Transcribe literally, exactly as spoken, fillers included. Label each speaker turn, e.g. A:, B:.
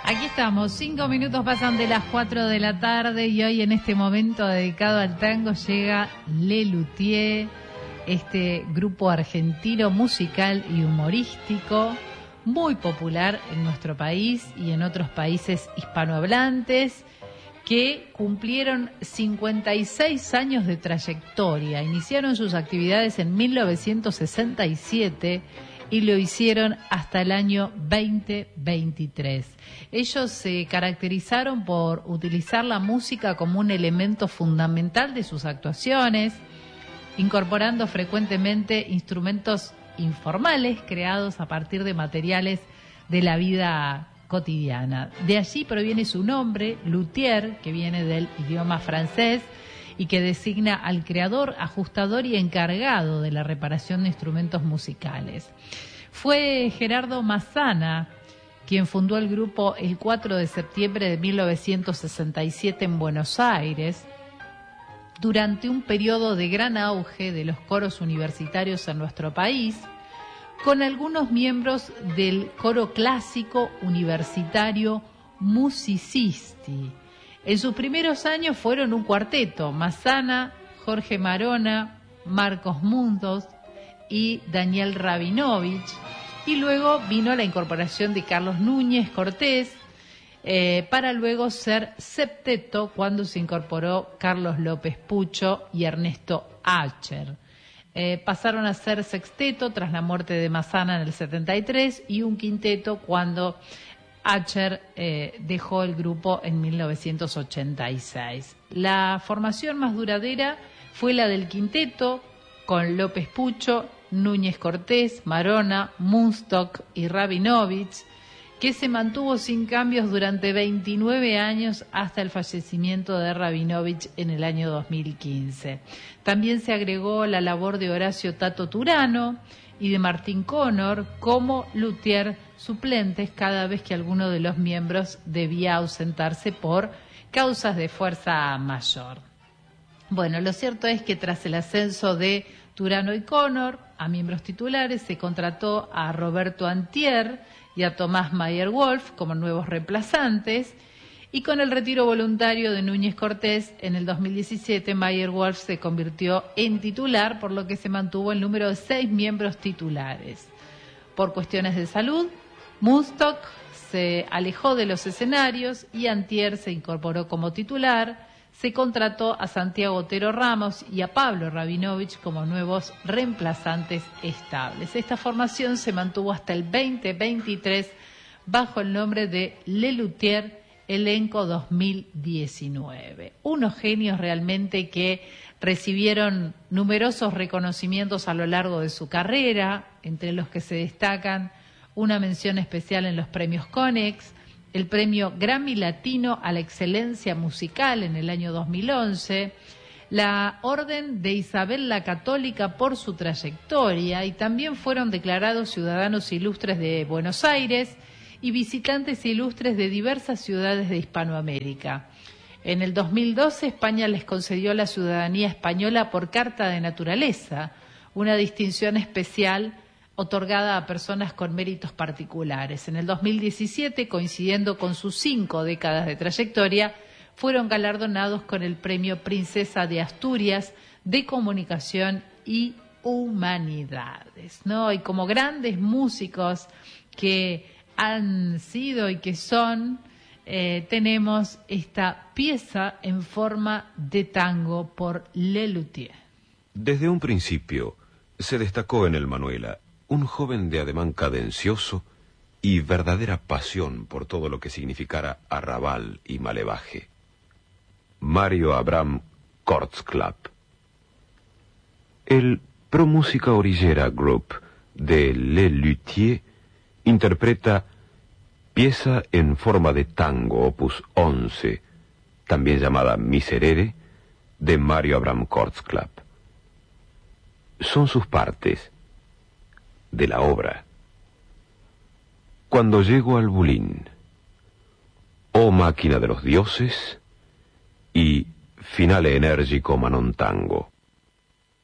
A: Aquí estamos, cinco minutos pasan de las cuatro de la tarde y hoy en este momento dedicado al tango llega Les Luthiers, este grupo argentino musical y humorístico muy popular en nuestro país y en otros países hispanohablantes, que cumplieron cincuenta y seis años de trayectoria. Iniciaron sus actividades en mil novecientos sesenta y siete y lo hicieron hasta el año veinte veintitrés. Ellos se caracterizaron por utilizar la música como un elemento fundamental de sus actuaciones, incorporando frecuentemente instrumentos informales creados a partir de materiales de la vida cotidiana. De allí proviene su nombre, luthier, que viene del idioma francés y que designa al creador, ajustador y encargado de la reparación de instrumentos musicales. Fue Gerardo Massana quien fundó el grupo el cuatro de septiembre de mil novecientos sesenta y siete en Buenos Aires, durante un periodo de gran auge de los coros universitarios en nuestro país, con algunos miembros del coro clásico universitario Musicisti. En sus primeros años fueron un cuarteto: Massana, Jorge Marona, Marcos Mundos y Daniel Rabinovich, y luego vino la incorporación de Carlos Núñez Cortés, eh, para luego ser septeto cuando se incorporó Carlos López Pucho y Ernesto Acher. Eh, pasaron a ser sexteto tras la muerte de Massana en el setenta y tres y un quinteto cuando Acher eh, dejó el grupo en mil novecientos ochenta y seis. La formación más duradera fue la del quinteto, con López Pucho, Núñez Cortés, Marona, Munstock y Rabinovich, que se mantuvo sin cambios durante veintinueve años hasta el fallecimiento de Rabinovich en el año dos mil quince. También se agregó la labor de Horacio Tato Turano y de Martín Connor como luthier suplentes cada vez que alguno de los miembros debía ausentarse por causas de fuerza mayor. Bueno, lo cierto es que tras el ascenso de Turano y Connor a miembros titulares, se contrató a Roberto Antier y a Tomás Mayer-Wolf como nuevos reemplazantes, y con el retiro voluntario de Núñez Cortés en el dos mil diecisiete, Mayer-Wolf se convirtió en titular, por lo que se mantuvo el número de seis miembros titulares. Por cuestiones de salud, Munstock se alejó de los escenarios y Antier se incorporó como titular. Se contrató a Santiago Otero Ramos y a Pablo Rabinovich como nuevos reemplazantes estables. Esta formación se mantuvo hasta el veinte veintitrés bajo el nombre de Les Luthiers Elenco dos mil diecinueve. Unos genios realmente que recibieron numerosos reconocimientos a lo largo de su carrera, entre los que se destacan una mención especial en los premios Conex, el premio Grammy Latino a la excelencia musical en el año dos mil once, la Orden de Isabel la Católica por su trayectoria, y también fueron declarados ciudadanos ilustres de Buenos Aires y visitantes ilustres de diversas ciudades de Hispanoamérica. En el dos mil doce, España les concedió la ciudadanía española por carta de naturaleza, una distinción especial otorgada a personas con méritos particulares. En el dos mil diecisiete, coincidiendo con sus cinco décadas de trayectoria, fueron galardonados con el premio Princesa de Asturias de Comunicación y Humanidades, ¿no? Y como grandes músicos que han sido y que son, eh, tenemos esta pieza en forma de tango por Les Luthiers.
B: Desde un principio se destacó en el Manuela un joven de ademán cadencioso y verdadera pasión por todo lo que significara arrabal y malevaje. Mario Abram Kortzklapp. El Pro Música Orillera Group de Les Luthiers interpreta pieza en forma de tango opus once, también llamada Miserere, de Mario Abram Kortzklapp. Son sus partes de la obra: Cuando llego al Bulín, Oh máquina de los dioses, y Finale enérgico ma non tango.